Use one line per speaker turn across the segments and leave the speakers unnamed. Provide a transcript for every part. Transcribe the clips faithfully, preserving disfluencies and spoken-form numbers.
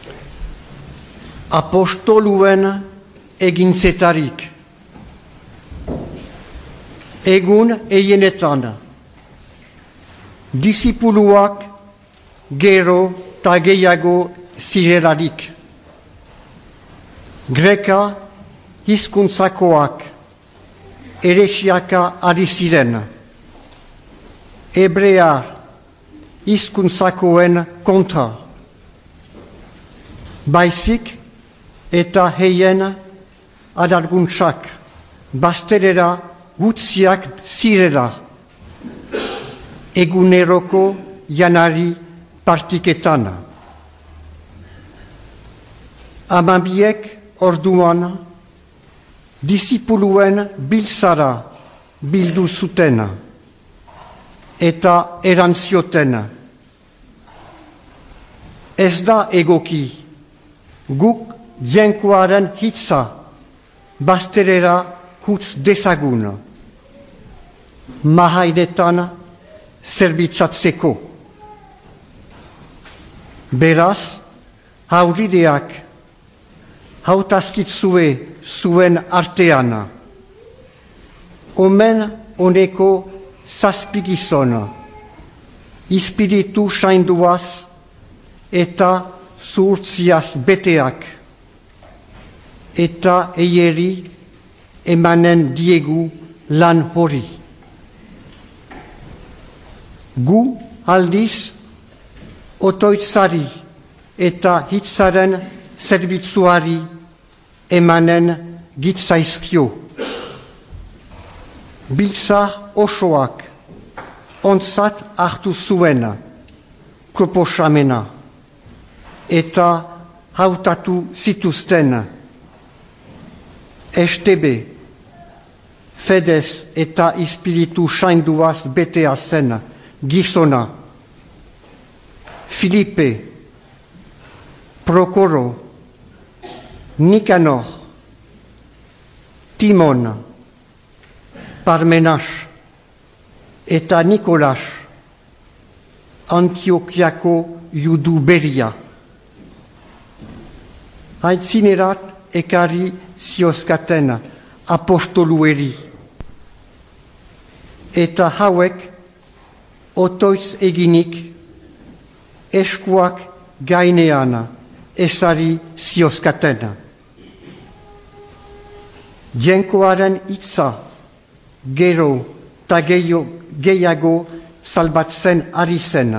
Apostoluen egintzetarik. Egun eienetan, disipuluak gero ta gehiago zirelarik. Greka hizkuntzakoak eresiaka ari ziren. Hebrear hizkuntzakoen kontra. Baizik eta heien adarguntzak bazterera gutziak zirela. Eguneroko janari partiketan. Amabiek orduan disipuluen biltzara bildu zuten eta erantzioten. Ez da egoki, guk jenkoaren hitza bazterera hutz dezagun, mahaidetan zerbitzatzeko. Beraz, haurideak hautazkitzue zuen artean. Omen honeko zazpigizon, ispiritu sainduaz eta zuhurtziaz beteak, eta eieri emanen diegu lan hori. Gu aldiz otoitzari eta hitzaren zerbitzuari emanen gitzaizkio. Biltza osoak ontzat hartu zuen proposamena eta hautatu zituzten Estebe, Fedez eta ispiritu sainduaz betea zen gizona, Filipe, Prokoro, Nikanor, Timon, Parmenas eta Nikolas, Antiokiako judu beria. Haitzinerat ekari ziozkaten apostolueri. Eta hauek otoitz eginik eskuak gainean esari ziozkaten. Jenkoaren hitza gero eta gehiago salbatzen ari zen.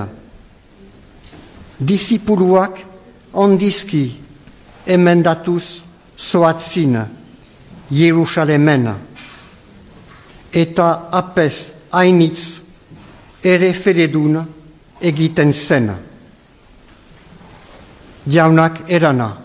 Disipuluak ondizki emendatuz zoatzin Jerusalemen, eta apez hainitz ere fededun egiten zen. Jaunak erana.